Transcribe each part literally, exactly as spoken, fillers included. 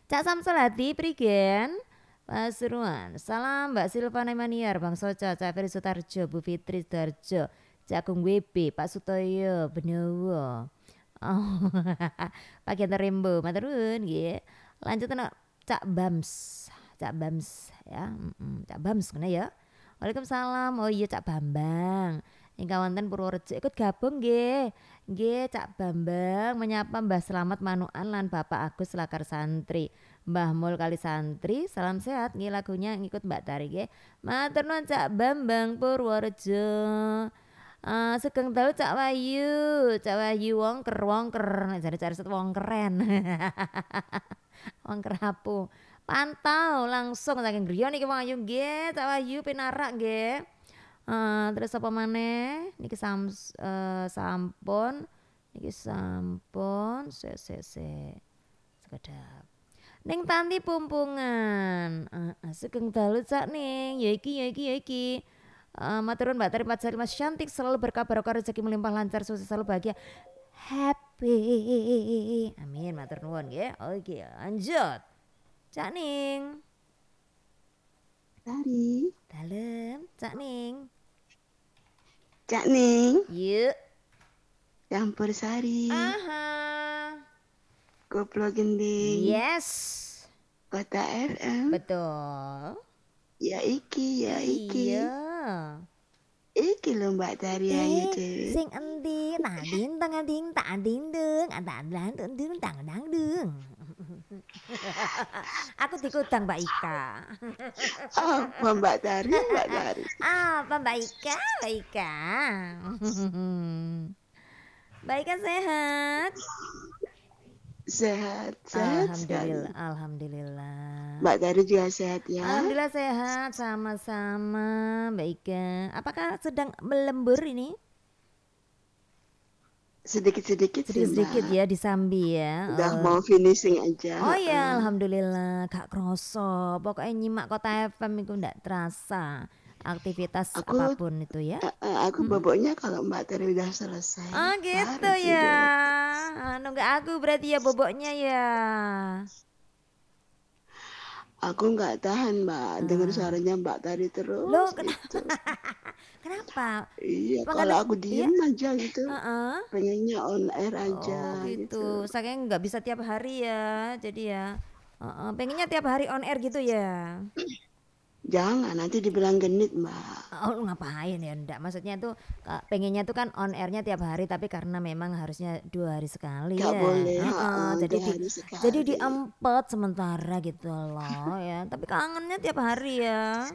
Cak Samsul Hadi Prigen Pasuruan. Salam Mbak Silvana Maniar, Bang Soca, Cak Ferry Sutarjo, Bu Fitri Sutarjo, Cak Gung W B, Pak Sutoyo Benowo. Oh, Pak Gianto Rembo, matur nuwun nggih. Lanjut ana Cak Bams. Cak Bams ya. Mm-mm, Cak Bams ngene ya. Waalaikumsalam. Oh iya Cak Bambang. Ingkang wonten Purworejo ikut gabung nggih. Nggih Cak Bambang menyapa Mbah Slamet Manukan lan Bapak Agus Lakar Santri. Mbah Mul kali santri, salam sehat nggih lagunya ngikut Mbak Tari nggih. Matur nuwun Cak Bambang Purworejo. Uh, Sugeng dalu Cak Wahyu, Cak Wahyu wongker wongker, cari-cari set wong keren. Wongker rapu. Pantau langsung saking griya niki Wahyu nggih, Cak Wahyu pinarak nggih. Uh, terus apa maneh? Niki sam uh, sampun, niki sampun, se se se. Sekedap. Ning Tanti Pumpungan. Uh, uh, Sugeng dalu Cak ning, ya iki ya iki ya iki. Uh, maturun Mbak Tari Patsari Mas cantik selalu berkah barokah rezeki melimpah lancar sukses selalu bahagia happy amin matur nuwun nggih. Oke lanjut Cak Ning Tari dalem Cak Ning Cak Ning yuk campur sari aha koplo gending yes Kota F M betul ya iki ya iki iya iki lho Mbak Tari ayu dhewe sing endi tading tang ding tading deng adang deng deng tang dang deng. Aku dikudang Mbak Ika. Oh Mbak Tari Mbak Tari Apa Mbak Ika Mbak Ika Mbak Ika sehat sehat sehat alhamdulillah sekali. Alhamdulillah Mbak Tari juga sehat ya alhamdulillah sehat sama-sama Mbak Ika. Apakah sedang melembur ini sedikit-sedikit sedikit-sedikit ya di Sambi ya udah oh. mau finishing aja oh ya alhamdulillah gak kroso pokoknya nyimak Kota F M itu ndak terasa aktivitas aku, apapun itu ya uh, aku hmm. boboknya kalau Mbak Tari udah selesai oh gitu ya nunggu aku berarti ya boboknya ya aku nggak tahan Mbak ah. dengar suaranya Mbak Tari terus loh kenapa gitu. Kenapa iya Maka kalau aku diem iya? aja gitu uh-uh. pengennya on air aja oh, gitu, gitu. Saya nggak bisa tiap hari ya jadi ya uh-uh. pengennya tiap hari on air gitu ya jangan nanti dibilang genit Mbak. Oh ngapain ya enggak maksudnya tuh pengennya tuh kan on airnya tiap hari tapi karena memang harusnya dua hari sekali gak ya boleh uh-uh. uh, jadi di, sekali. jadi diempet sementara gitu loh ya tapi kangennya tiap hari ya.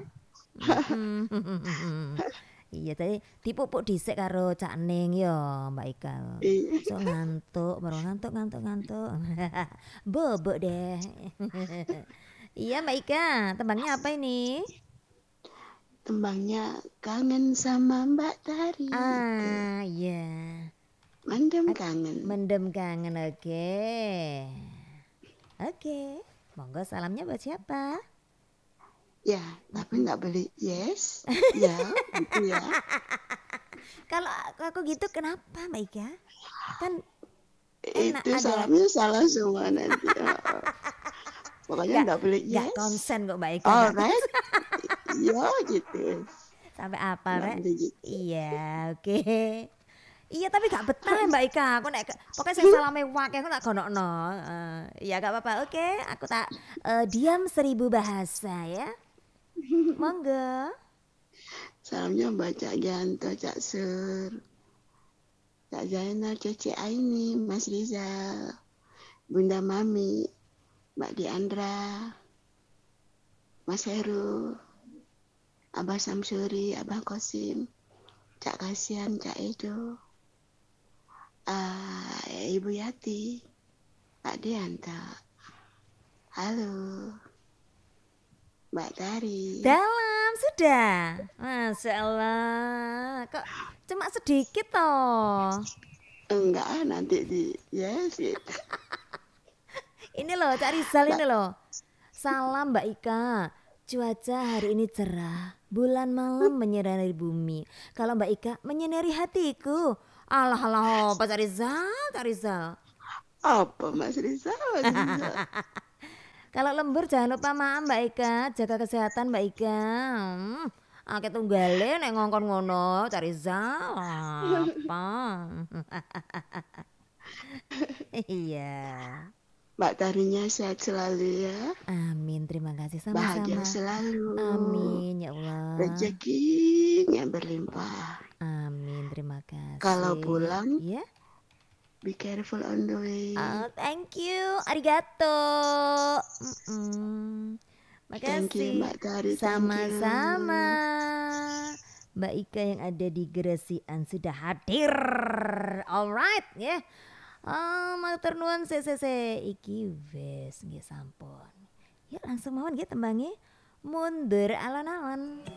Iya tadi dipupuk dhisik karo Cak Ning yo Mbak Ika. So ngantuk, baru ngantuk ngantuk ngantuk. Bobok deh. Iya Mbak Ika, tembangnya apa ini? Tembangnya kangen sama Mbak Tari. Ah iya. Mendem kangen. Mendem kangen oke. Okay. Oke. Okay. Monggo salamnya buat siapa? Ya, tapi nggak beli yes, ya, gitu ya. Kalau aku gitu kenapa Mbak Ika? Kan enak itu ada... salamnya salah semua nanti. Oh. Pokoknya nggak beli yes. Nggak konsen kok Mbak Ika. Alright, iya gitu. Sampai apa Rek? Gitu. Iya, oke. Okay. Iya tapi gak betah Mbak Ika. Aku nek pokoknya saya salame wae aku tak gonokno. Uh, iya gak apa-apa. Oke, okay, aku tak uh, diam seribu bahasa ya. Monggo. Salamnya Mbak Cak Gianto, Cak Sur, Cak Zainal, Cece Aini, Mas Rizal, Bunda Mami, Mbak Diandra, Mas Heru, Abah Samsuri, Abah Kosim, Cak Kasian, Cak Edo, uh, Ibu Yati, Pak Dianta. Halo. Mbak Tari. Dalam sudah. Masya Allah. Kok cuma sedikit toh? Enggak, nanti di yes gitu. Ini loh Cak Rizal ini loh. Salam Mbak Ika. Cuaca hari ini cerah. Bulan malam menyinari bumi. Kalau Mbak Ika menyinari hatiku. Alah alah Pak Cak Rizal, Cak Rizal. Apa Mas Rizal? Mas Rizal? Kalau lembur jangan lupa maaf Mbak Ika, jaga kesehatan Mbak Ika. Hmm, akeh tunggale nek ngongkon ngono cari salah apa. Iya. Mbak Tarinya sehat selalu ya. Amin, terima kasih Bahagia sama-sama. selalu. Amin ya Allah. Rezekinya berlimpah. Amin, terima kasih. Kalau pulang, ya. Be careful on the way. Oh, thank you, arigato. Mm-mm. Makasih. Thank you Mbak Tari. Sama-sama. Mbak Ika yang ada di Gresian sudah hadir. Alright, ya. Yeah. Oh, matur nuwun sesese iki wis nggih sampun. Ya langsung mawon nggih tembange mundur alon-alon.